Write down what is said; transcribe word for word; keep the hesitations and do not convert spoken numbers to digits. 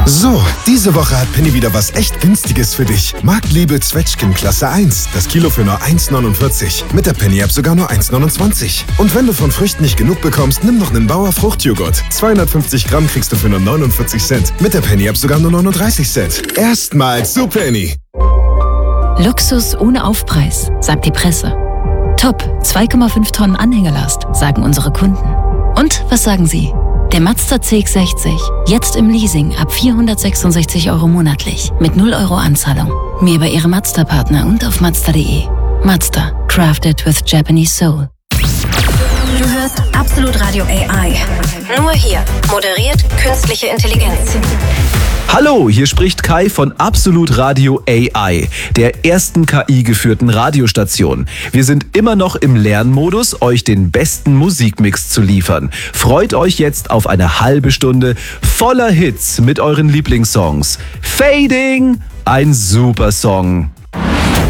So, diese Woche hat Penny wieder was echt Günstiges für dich. Marktliebe Zwetschgen Klasse eins. Das Kilo für nur eins neunundvierzig. Mit der Penny-App sogar nur eins neunundzwanzig. Und wenn du von Früchten nicht genug bekommst, nimm noch einen Bauer Fruchtjoghurt. zweihundertfünfzig Gramm kriegst du für nur neunundvierzig Cent. Mit der Penny-App sogar nur neununddreißig Cent. Erstmals zu Penny. Luxus ohne Aufpreis, sagt die Presse. Top, zwei Komma fünf Tonnen Anhängelast, sagen unsere Kunden. Und was sagen Sie? Der Mazda C X sechzig, jetzt im Leasing ab vierhundertsechsundsechzig Euro monatlich, mit null Euro Anzahlung. Mehr bei Ihrem Mazda-Partner und auf Mazda punkt de. Mazda, crafted with Japanese soul. Du hörst Absolut Radio A I. Nur hier, moderiert künstliche Intelligenz. Hallo, hier spricht Kai von Absolut Radio A I, der ersten K I-geführten Radiostation. Wir sind immer noch im Lernmodus, euch den besten Musikmix zu liefern. Freut euch jetzt auf eine halbe Stunde voller Hits mit euren Lieblingssongs. Fading, ein super Song.